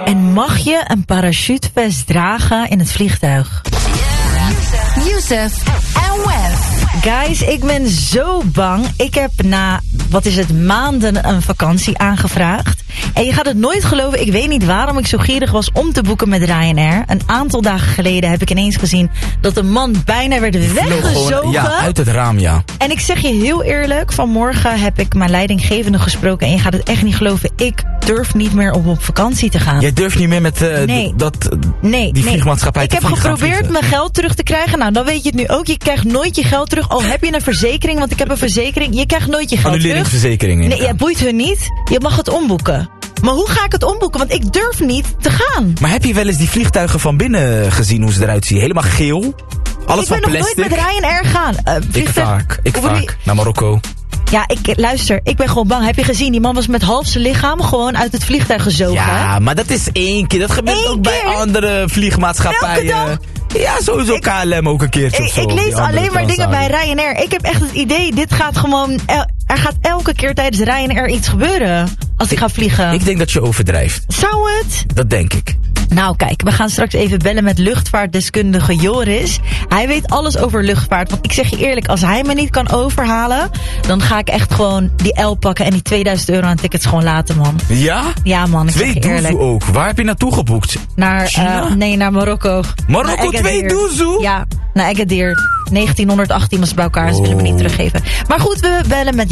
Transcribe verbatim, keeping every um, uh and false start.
En mag je een parachutevest dragen in het vliegtuig? Youssef en Wef. Guys, ik ben zo bang. Ik heb na, wat is het, maanden een vakantie aangevraagd. En je gaat het nooit geloven, ik weet niet waarom ik zo gierig was om te boeken met Ryanair. Een aantal dagen geleden heb ik ineens gezien dat een man bijna werd weggezogen. Gewoon, ja, uit het raam, ja. En ik zeg je heel eerlijk, vanmorgen heb ik mijn leidinggevende gesproken. En je gaat het echt niet geloven, ik durf niet meer om op vakantie te gaan. Jij durft niet meer met uh, nee. d- dat, nee, die nee. vliegmaatschappij ik te heb geprobeerd mijn geld terug te krijgen. Nou, dan weet je het nu ook. Je krijgt nooit je geld terug. Al heb je een verzekering, want ik heb een verzekering. Je krijgt nooit je geld terug. Annuleringsverzekering. Nee, ja, boeit hun niet. Je mag het omboeken. Maar hoe ga ik het omboeken? Want ik durf niet te gaan. Maar heb je wel eens die vliegtuigen van binnen gezien, hoe ze eruit zien? Helemaal geel? Alles ik van ben nog plastic? nooit met Ryanair gaan. Uh, ik vaak, ik vaak. Die... Naar Marokko. Ja, ik, luister, ik ben gewoon bang. Heb je gezien, die man was met half zijn lichaam gewoon uit het vliegtuig gezogen. Ja, maar dat is één keer. Dat gebeurt Eén ook keer? bij andere vliegmaatschappijen. Ja, sowieso ik, K L M ook een keertje ik, of zo. Ik lees alleen maar dingen bij Ryanair. Ik heb echt het idee, dit gaat gewoon... Er gaat elke keer tijdens Ryanair iets gebeuren. Als ik ga vliegen. Ik denk dat je overdrijft. Zou het? Dat denk ik. Nou kijk, we gaan straks even bellen met luchtvaartdeskundige Joris. Hij weet alles over luchtvaart. Want ik zeg je eerlijk, als hij me niet kan overhalen... dan ga ik echt gewoon die L pakken en die tweeduizend euro aan tickets gewoon laten, man. Ja? Ja, man, ik twee zeg je eerlijk. doezoe ook. Waar heb je naartoe geboekt? Naar, uh, nee, naar Marokko. Marokko, twee doezoe? Ja, naar Agadir. negentienhonderdachttien was het bij elkaar, oh. Ze willen me niet teruggeven. Maar goed, we bellen met